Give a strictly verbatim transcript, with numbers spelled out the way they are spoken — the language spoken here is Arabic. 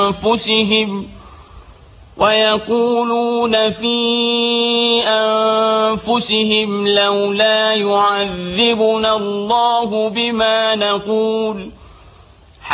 أنفسهم ويقولون في أنفسهم لولا يعذبنا الله بما نقول